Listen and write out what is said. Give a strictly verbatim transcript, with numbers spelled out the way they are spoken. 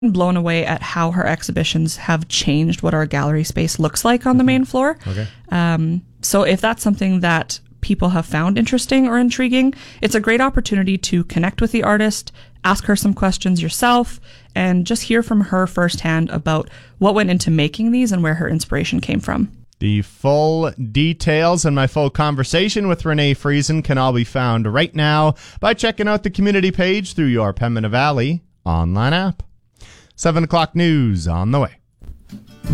blown away at how her exhibitions have changed what our gallery space looks like on mm-hmm. the main floor. Okay. Um, so if that's something that people have found interesting or intriguing, it's a great opportunity to connect with the artist, ask her some questions yourself, and just hear from her firsthand about what went into making these and where her inspiration came from. The full details and my full conversation with Renee Friesen can all be found right now by checking out the community page through your Pembina Valley online app. seven o'clock news on the way.